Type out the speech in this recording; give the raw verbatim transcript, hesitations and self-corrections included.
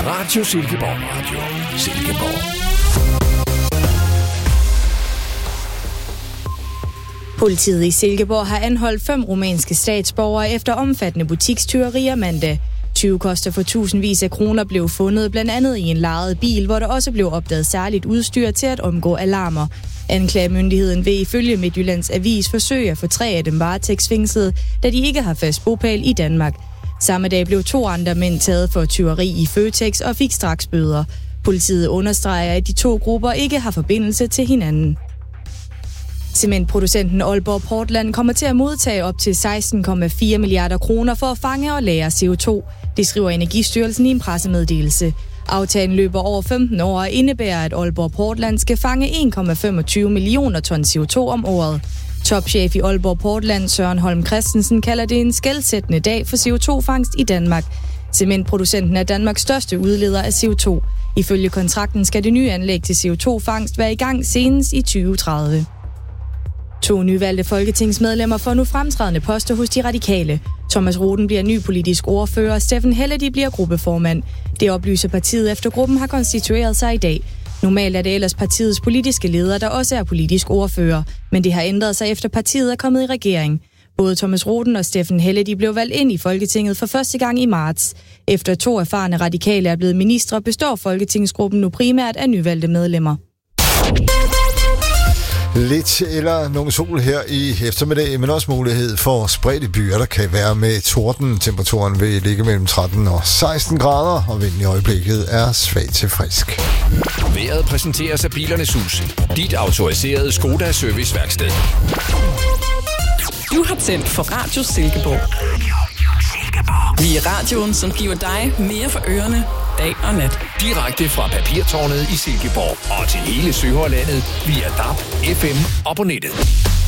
Radio Silkeborg Radio. Silkeborg. Politiet i Silkeborg har anholdt fem rumænske statsborgere efter omfattende butikstyverier mandag. Tyvekoster for tusindvis af kroner blev fundet blandt andet i en lejet bil, hvor der også blev opdaget særligt udstyr til at omgå alarmer. Anklagemyndigheden vil ifølge Midtjyllands Avis forsøge at få tre af dem varetægtsfængslet, da de ikke har fast bopæl i Danmark. Samme dag blev to andre mænd taget for tyveri i Føtex og fik straks bøder. Politiet understreger, at de to grupper ikke har forbindelse til hinanden. Cementproducenten Aalborg Portland kommer til at modtage op til seksten komma fire milliarder kroner for at fange og lagre C O to. Det skriver Energistyrelsen i en pressemeddelelse. Aftalen løber over femten år og indebærer, at Aalborg Portland skal fange en komma femogtyve millioner ton C O to om året. Topchef i Aalborg Portland, Søren Holm Christensen, kalder det en skelsættende dag for C O to-fangst i Danmark. Cementproducenten er Danmarks største udleder af C O to. Ifølge kontrakten skal det nye anlæg til C O to-fangst være i gang senest i tyve tredive. To nyvalgte folketingsmedlemmer får nu fremtrædende poster hos de radikale. Thomas Roden bliver ny politisk ordfører, og Steffen Helledy bliver gruppeformand. Det oplyser partiet efter gruppen har konstitueret sig i dag. Normalt er det ellers partiets politiske leder, der også er politisk ordfører, men det har ændret sig efter partiet er kommet i regering. Både Thomas Roden og Steffen Helledy blev valgt ind i Folketinget for første gang i marts. Efter to erfarne radikale er blevet ministre, består folketingsgruppen nu primært af nyvalgte medlemmer. Lidt eller nogen sol her i eftermiddag, men også mulighed for spredte byer, der kan være med torden. Temperaturen vil ligge mellem tretten og seksten grader, og vinden i øjeblikket er svag til frisk. Vejret præsenteres af Bilernes Hus. Dit autoriserede Skoda serviceværksted. Du har tændt for Radio Silkeborg. Vi er radioen, som giver dig mere for ørerne, dag og nat. Direkte fra Papirtårnet i Silkeborg og til hele Søhårlandet via D A B, F M og på nettet.